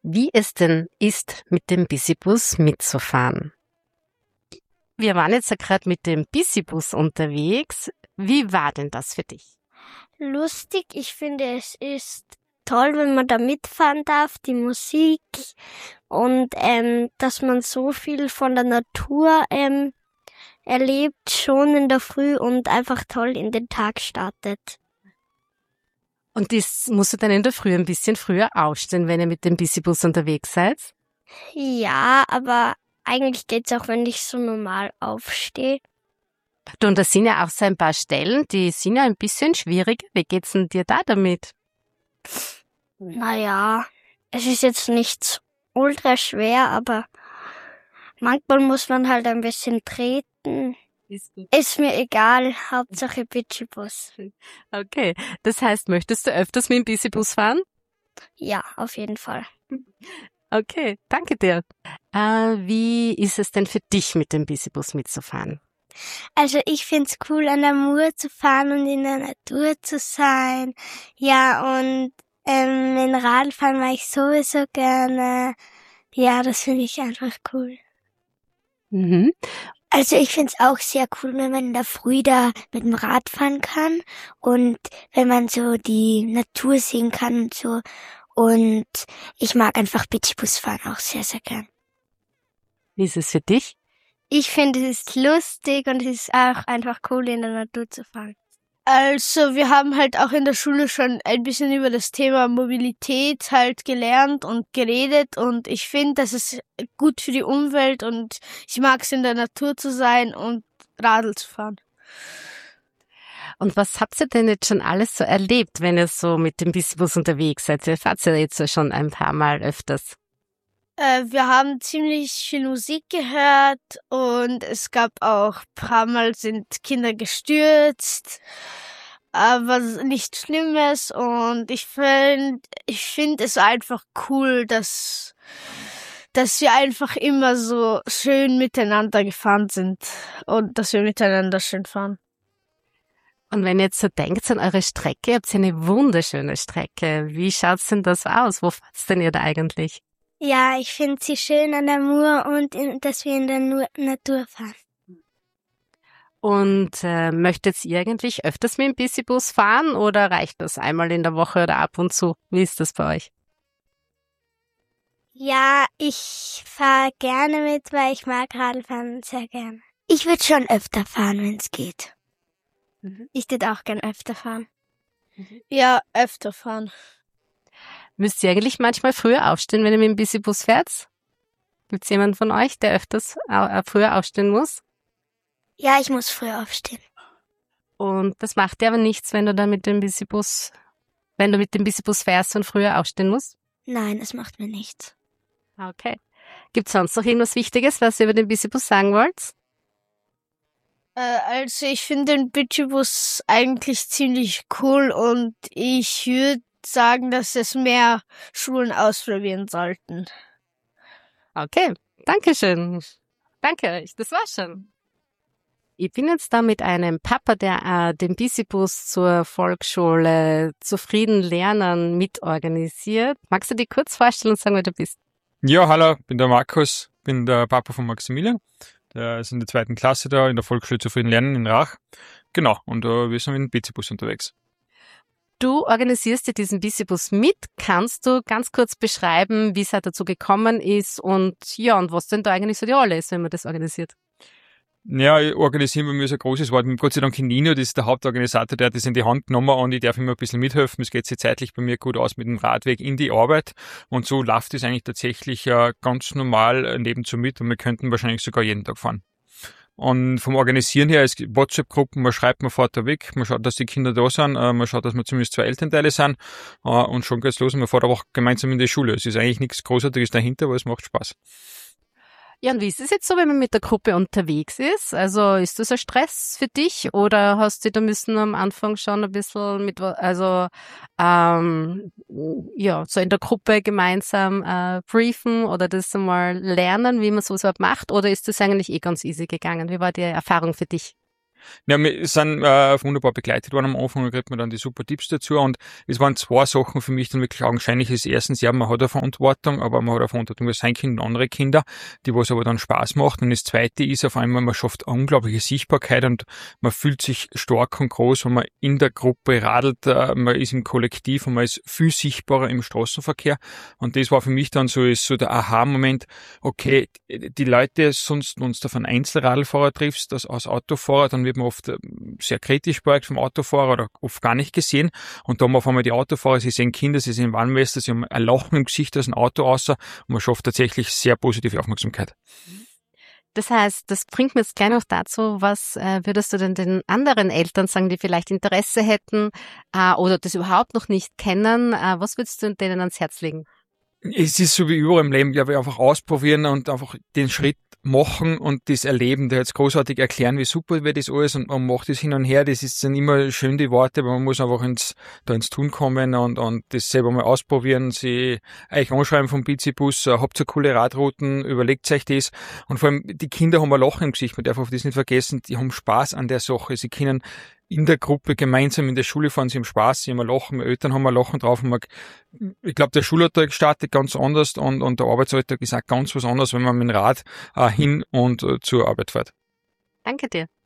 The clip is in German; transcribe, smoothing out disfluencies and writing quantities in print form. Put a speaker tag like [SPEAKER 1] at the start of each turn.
[SPEAKER 1] Wie es denn ist, mit dem Busybus mitzufahren. Wir waren jetzt ja gerade mit dem Busybus unterwegs. Wie war denn das für dich?
[SPEAKER 2] Lustig, ich finde, es ist toll, wenn man da mitfahren darf, die Musik und dass man so viel von der Natur erlebt, schon in der Früh und einfach toll in den Tag startet.
[SPEAKER 1] Und das musst du dann in der Früh ein bisschen früher aufstehen, wenn ihr mit dem Busybus unterwegs seid?
[SPEAKER 2] Ja, aber eigentlich geht's auch, wenn ich so normal aufstehe.
[SPEAKER 1] Du, und da sind ja auch so ein paar Stellen, die sind ja ein bisschen schwieriger. Wie geht's denn dir da damit?
[SPEAKER 2] Naja, es ist jetzt nicht ultra schwer, aber manchmal muss man halt ein bisschen treten. Ist mir egal, Hauptsache Busybus.
[SPEAKER 1] Okay, das heißt, möchtest du öfters mit dem Busybus fahren?
[SPEAKER 2] Ja, auf jeden Fall.
[SPEAKER 1] Okay, danke dir. Wie ist es denn für dich, mit dem Busybus mitzufahren?
[SPEAKER 2] Also ich find's cool, an der Mur zu fahren und in der Natur zu sein. Ja, und in Radfahren mache ich sowieso gerne. Ja, das finde ich einfach cool.
[SPEAKER 1] Mhm.
[SPEAKER 2] Also ich find's auch sehr cool, wenn man in der Früh da mit dem Rad fahren kann und wenn man so die Natur sehen kann und so. Und ich mag einfach Busybus fahren auch sehr, sehr gern.
[SPEAKER 1] Wie ist es für dich?
[SPEAKER 2] Ich finde, es ist lustig und es ist auch einfach cool, in der Natur zu fahren. Also, wir haben halt auch in der Schule schon ein bisschen über das Thema Mobilität halt gelernt und geredet und ich finde, das ist gut für die Umwelt und ich mag es, in der Natur zu sein und Radl zu fahren.
[SPEAKER 1] Und was habt ihr denn jetzt schon alles so erlebt, wenn ihr so mit dem Busybus unterwegs seid? Ihr fahrt ja jetzt schon ein paar Mal öfters.
[SPEAKER 2] Wir haben ziemlich viel Musik gehört und es gab auch ein paar Mal sind Kinder gestürzt, aber nichts Schlimmes und ich finde es einfach cool, dass wir einfach immer so schön miteinander gefahren sind und dass wir miteinander schön fahren.
[SPEAKER 1] Und wenn ihr jetzt so denkt an eure Strecke, ihr habt ja eine wunderschöne Strecke. Wie schaut's denn das aus? Wo fahrt's denn ihr da eigentlich?
[SPEAKER 2] Ja, ich finde sie schön an der Mur und dass wir in der Natur fahren.
[SPEAKER 1] Und möchtet ihr eigentlich öfters mit dem Busybus fahren oder reicht das einmal in der Woche oder ab und zu? Wie ist das bei euch?
[SPEAKER 2] Ja, ich fahre gerne mit, weil ich mag Radfahren sehr gerne. Ich würde schon öfter fahren, wenn es geht. Ich würde auch gern öfter fahren. Ja, öfter fahren.
[SPEAKER 1] Müsst ihr eigentlich manchmal früher aufstehen, wenn ihr mit dem Busybus fährt? Gibt's jemanden von euch, der öfters früher aufstehen muss?
[SPEAKER 2] Ja, ich muss früher aufstehen.
[SPEAKER 1] Und das macht dir aber nichts, wenn du dann mit dem Busybus fährst und früher aufstehen musst?
[SPEAKER 2] Nein, es macht mir nichts.
[SPEAKER 1] Okay. Gibt's sonst noch irgendwas Wichtiges, was ihr über den Busybus sagen wollt?
[SPEAKER 2] Also ich finde den Busybus eigentlich ziemlich cool und ich würde sagen, dass es mehr Schulen ausprobieren sollten.
[SPEAKER 1] Okay, danke schön. Danke euch, das war's schon. Ich bin jetzt da mit einem Papa, der den Busybus zur Volksschule Zufrieden Lernen mitorganisiert. Magst du dich kurz vorstellen und sagen, wer du bist?
[SPEAKER 3] Ja, hallo, bin der Markus, bin der Papa von Maximilian. Der ist in der 2. Klasse da in der Volksschule Zufrieden Lernen in Rach. Genau, und wir sind mit dem Busybus unterwegs.
[SPEAKER 1] Du organisierst dir diesen Busybus mit. Kannst du ganz kurz beschreiben, wie es halt dazu gekommen ist und was denn da eigentlich so die Rolle ist, wenn man das organisiert?
[SPEAKER 3] Ja, organisieren bei mir so ein großes Wort. Mit Gott sei Dank Nino, das ist der Hauptorganisator, der hat das in die Hand genommen und ich darf immer ein bisschen mithelfen. Es geht sich zeitlich bei mir gut aus mit dem Radweg in die Arbeit und so läuft es eigentlich tatsächlich ganz normal nebenzu mit und wir könnten wahrscheinlich sogar jeden Tag fahren. Und vom Organisieren her, es gibt WhatsApp-Gruppen, man schreibt, man fährt da weg, man schaut, dass die Kinder da sind, man schaut, dass wir zumindest 2 Elternteile sind und schon geht's los und man fährt aber auch gemeinsam in die Schule. Es ist eigentlich nichts Großartiges dahinter, aber es macht Spaß.
[SPEAKER 1] Ja, und wie ist es jetzt so, wenn man mit der Gruppe unterwegs ist? Also ist das ein Stress für dich oder hast du da müssen am Anfang schon ein bisschen so in der Gruppe gemeinsam briefen oder das einmal lernen, wie man sowas überhaupt macht? Oder ist das eigentlich ganz easy gegangen? Wie war die Erfahrung für dich?
[SPEAKER 3] Ja, wir sind wunderbar begleitet worden am Anfang, da kriegt man dann die super Tipps dazu und es waren zwei Sachen für mich dann wirklich augenscheinlich. Das erstens, ja, man hat eine Verantwortung, aber man hat eine Verantwortung für sein Kind und andere Kinder, die was aber dann Spaß macht. Und das zweite ist auf einmal, man schafft unglaubliche Sichtbarkeit und man fühlt sich stark und groß, wenn man in der Gruppe radelt, man ist im Kollektiv und man ist viel sichtbarer im Straßenverkehr. Und das war für mich dann so der Aha-Moment, okay, die Leute, sonst wenn du auf einen Einzelradlfahrer triffst, als Autofahrer, dann wird man oft sehr kritisch beäugt vom Autofahrer oder oft gar nicht gesehen. Und da haben auf einmal die Autofahrer, sie sehen Kinder, sie sehen Warnwester, sie haben ein Lachen im Gesicht aus dem Auto raus und man schafft tatsächlich sehr positive Aufmerksamkeit.
[SPEAKER 1] Das heißt, das bringt mir jetzt gleich noch dazu, was würdest du denn den anderen Eltern sagen, die vielleicht Interesse hätten oder das überhaupt noch nicht kennen? Was würdest du denen ans Herz legen?
[SPEAKER 3] Es ist so wie überall im Leben, glaube ich, einfach ausprobieren und einfach den Schritt machen und das erleben, da jetzt großartig erklären, wie super wird das alles und man macht das hin und her, das ist dann immer schön die Worte, aber man muss einfach ins Tun kommen und das selber mal ausprobieren, sie euch anschreiben vom Bicibus, habt ihr coole Radrouten, überlegt euch das und vor allem die Kinder haben ein Lachen im Gesicht, man darf auf das nicht vergessen, die haben Spaß an der Sache, sie können in der Gruppe gemeinsam in der Schule fahren, sie haben Spaß, sie haben ein Lachen, meine Eltern haben ein Lachen drauf. Und ich glaube, der Schulalltag startet ganz anders und der Arbeitsalltag ist auch ganz was anderes, wenn man mit dem Rad hin und zur Arbeit fährt.
[SPEAKER 1] Danke dir.